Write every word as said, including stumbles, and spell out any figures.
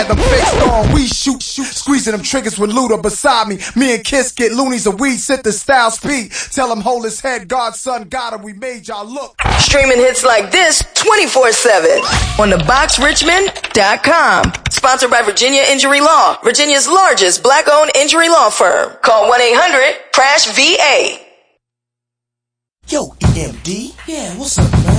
The fixed on, we shoot, shoot, squeezing them triggers with Luda beside me. Me and Kiss get loonies and weed, sit the style speed. Tell him hold his head, Godson got him, we made y'all look. Streaming hits like this twenty-four seven on the box richmond dot com. Sponsored by Virginia Injury Law, Virginia's largest black-owned injury law firm. Call one eight hundred crash V A. Yo, E M D? Yeah, what's up, man?